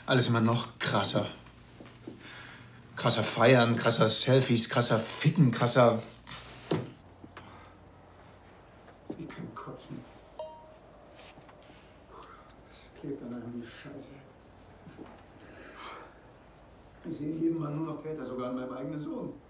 Alles immer noch krasser. Krasser feiern, krasser Selfies, krasser ficken, krasser... Ich kann kotzen. Das klebt an einem wie Scheiße. Ich sehe jeden Mann nur noch Täter, sogar an meinem eigenen Sohn.